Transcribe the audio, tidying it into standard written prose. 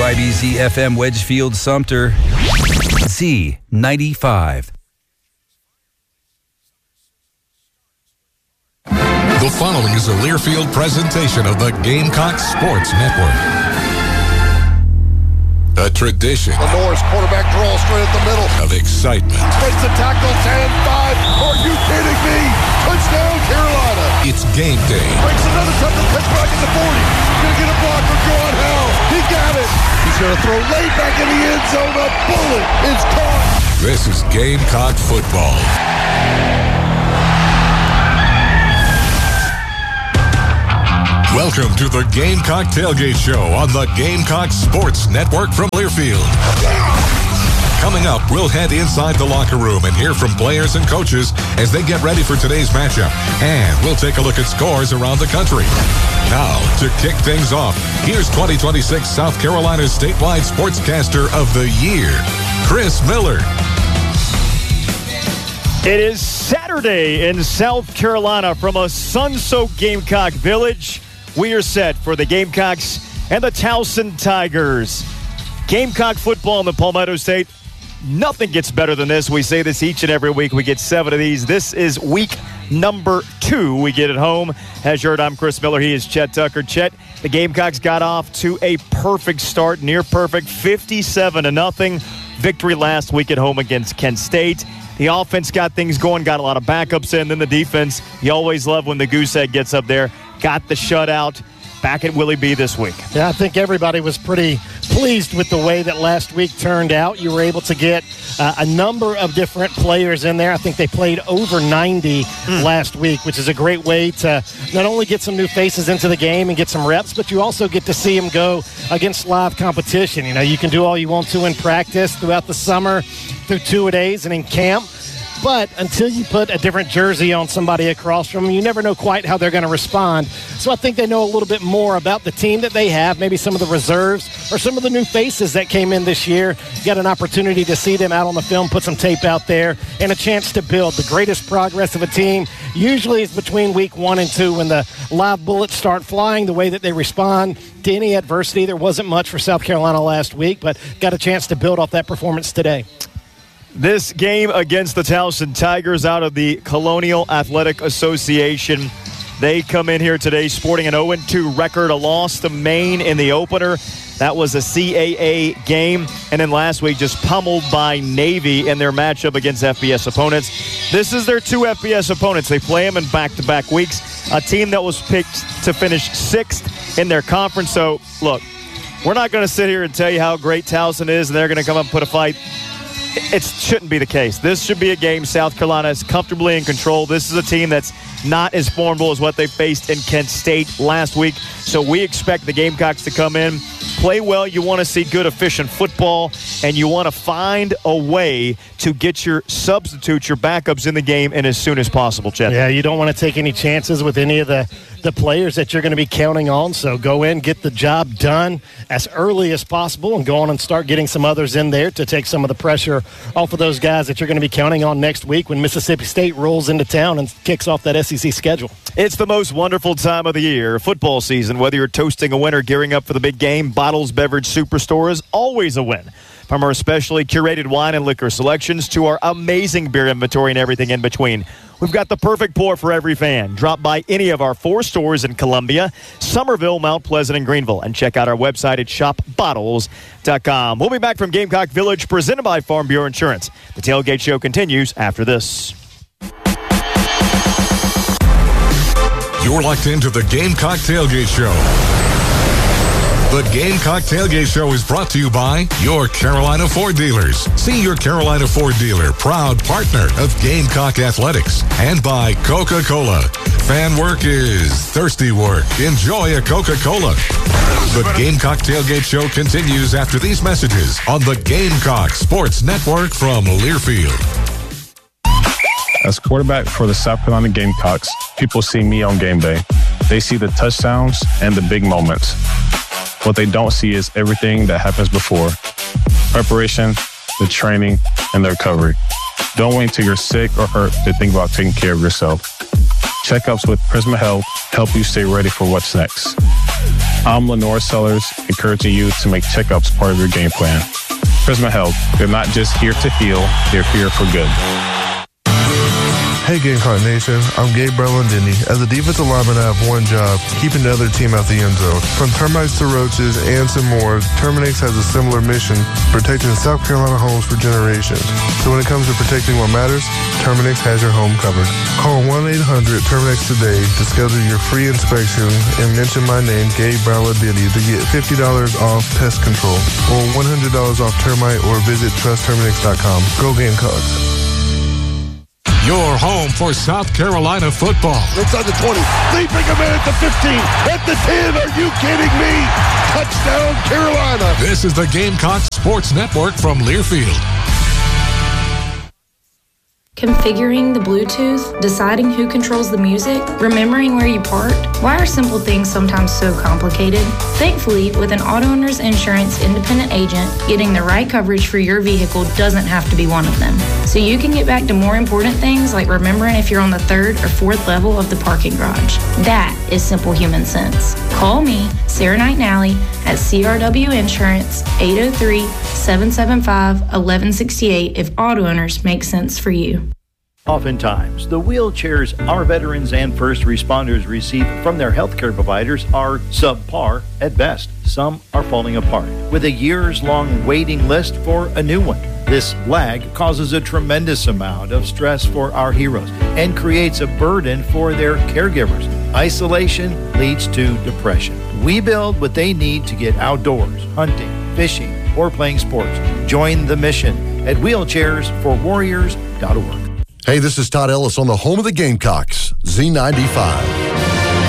WIBZ FM Wedgefield Sumter, Z95. The following is a Learfield presentation of the Gamecock Sports Network. A tradition. The Norris quarterback draws straight at the middle. Of excitement. Breaks the tackle, 10-5. Are you kidding me? Touchdown, Carolina. It's game day. Breaks another touchdown, cuts back at the 40. He's going to get a block from John Howell. He got it. He's going to throw late back in the end zone. A bullet is caught. This is Gamecock football. Welcome to the Gamecock Tailgate Show on the Gamecock Sports Network from Learfield. Coming up, we'll head inside the locker room and hear from players and coaches as they get ready for today's matchup. And we'll take a look at scores around the country. Now, to kick things off, here's 2026 South Carolina's statewide sportscaster of the year, Chris Miller. It is Saturday in South Carolina from a sun-soaked Gamecock Village. We are set for the Gamecocks and the Towson Tigers. Gamecock football in the Palmetto State. Nothing gets better than this. We say this each and every week. We get 7 of these. This is week number 2. We get it home. As you heard, I'm Chris Miller. He is Chet Tucker. Chet, the Gamecocks got off to a perfect start, near perfect, 57-0 victory last week at home against Kent State. The offense got things going, got a lot of backups in. Then the defense, you always love when the goose egg gets up there. Got the shutout back at Willie B this week. Yeah, I think everybody was pretty pleased with the way that last week turned out. You were able to get a number of different players in there. I think they played over 90 last week, which is a great way to not only get some new faces into the game and get some reps, but you also get to see them go against live competition. You know, you can do all you want to in practice throughout the summer, through 2-a-days and in camp. But until you put a different jersey on somebody across from them, you never know quite how they're going to respond. So I think they know a little bit more about the team that they have, maybe some of the reserves or some of the new faces that came in this year. You got an opportunity to see them out on the film, put some tape out there, and a chance to build. The greatest progress of a team usually is between week 1 and 2 when the live bullets start flying, the way that they respond to any adversity. There wasn't much for South Carolina last week, but got a chance to build off that performance today. This game against the Towson Tigers out of the Colonial Athletic Association. They come in here today sporting an 0-2 record, a loss to Maine in the opener. That was a CAA game. And then last week just pummeled by Navy in their matchup against FBS opponents. This is their 2 FBS opponents. They play them in back-to-back weeks. A team that was picked to finish 6th in their conference. So, look, we're not going to sit here and tell you how great Towson is and they're going to come up and put a fight. It shouldn't be the case. This should be a game South Carolina is comfortably in control. This is a team that's not as formidable as what they faced in Kent State last week. So we expect the Gamecocks to come in, play well. You want to see good, efficient football, and you want to find a way to get your substitutes, your backups in the game, and as soon as possible, Chet. Yeah, you don't want to take any chances with any of the players that you're going to be counting on. So go in, get the job done as early as possible, and go on and start getting some others in there to take some of the pressure off of those guys that you're going to be counting on next week when Mississippi State rolls into town and kicks off that SEC schedule. It's the most wonderful time of the year, football season. Whether you're toasting a win or gearing up for the big game, Bottles Beverage Superstore is always a win. From our specially curated wine and liquor selections to our amazing beer inventory and everything in between, we've got the perfect pour for every fan. Drop by any of our 4 stores in Columbia, Somerville, Mount Pleasant, and Greenville, and check out our website at shopbottles.com. We'll be back from Gamecock Village, presented by Farm Bureau Insurance. The Tailgate Show continues after this. You're locked into the Gamecock Tailgate Show. The Gamecock Tailgate Show is brought to you by your Carolina Ford dealers. See your Carolina Ford dealer, proud partner of Gamecock Athletics. And by Coca-Cola. Fan work is thirsty work. Enjoy a Coca-Cola. The Gamecock Tailgate Show continues after these messages on the Gamecock Sports Network from Learfield. As quarterback for the South Carolina Gamecocks, people see me on game day. They see the touchdowns and the big moments. What they don't see is everything that happens before. Preparation, the training, and the recovery. Don't wait until you're sick or hurt to think about taking care of yourself. Checkups with Prisma Health help you stay ready for what's next. I'm Lenore Sellers, encouraging you to make checkups part of your game plan. Prisma Health, they're not just here to heal, they're here for good. Hey Gamecock Nation, I'm Gabe Berlandini. As a defensive lineman, I have one job, keeping the other team out the end zone. From termites to roaches and some more, Terminix has a similar mission, protecting South Carolina homes for generations. So when it comes to protecting what matters, Terminix has your home covered. Call 1-800-TERMINIX today to schedule your free inspection and mention my name, Gabe Berlandini, to get $50 off pest control or $100 off termite, or visit trustterminix.com. Go Gamecocks. Your home for South Carolina football. Inside the 20, leaping a man at the 15, at the 10. Are you kidding me? Touchdown, Carolina. This is the Gamecock Sports Network from Learfield. Configuring the Bluetooth, deciding who controls the music, remembering where you parked. Why are simple things sometimes so complicated? Thankfully, with an Auto Owners Insurance independent agent, getting the right coverage for your vehicle doesn't have to be one of them. So you can get back to more important things like remembering if you're on the 3rd or 4th level of the parking garage. That is simple human sense. Call me, Sarah Knight Nally, at CRW Insurance, 803-775-1168 if auto owners make sense for you. Oftentimes, the wheelchairs our veterans and first responders receive from their healthcare providers are subpar at best. Some are falling apart, with a years-long waiting list for a new one. This lag causes a tremendous amount of stress for our heroes and creates a burden for their caregivers. Isolation leads to depression. We build what they need to get outdoors, hunting, fishing, or playing sports. Join the mission at wheelchairsforwarriors.org. Hey, this is Todd Ellis on the home of the Gamecocks, Z95.